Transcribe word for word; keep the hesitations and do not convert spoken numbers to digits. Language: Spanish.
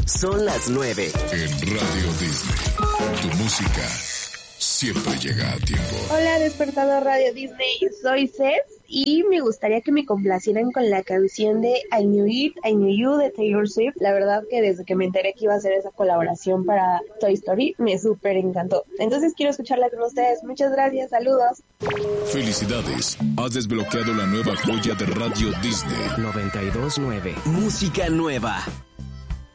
Son las nueve. En Radio Disney, tu música siempre llega a tiempo. Hola, despertador Radio Disney, soy Cés y me gustaría que me complacieran con la canción de I Knew It, I Knew You de Taylor Swift. La verdad que desde que me enteré que iba a hacer esa colaboración para Toy Story, me súper encantó. Entonces quiero escucharla con ustedes. Muchas gracias, saludos. Felicidades, has desbloqueado la nueva joya de Radio Disney. noventa y dos nueve. Música nueva.